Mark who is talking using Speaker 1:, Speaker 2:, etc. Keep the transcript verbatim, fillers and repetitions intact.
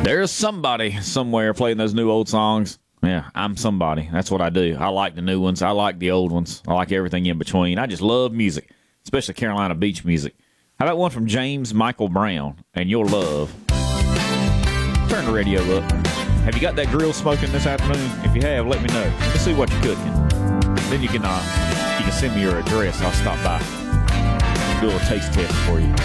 Speaker 1: There's somebody somewhere playing those new old songs. Yeah, I'm somebody. That's what I do. I like the new ones. I like the old ones. I like everything in between. I just love music, especially Carolina beach music. How about one from James Michael Brown and Your Love? Turn the radio up. Have you got that grill smoking this afternoon? If you have, let me know. Let's see what you're cooking. Then you can uh, you can send me your address. I'll stop by. Do a little taste test for you.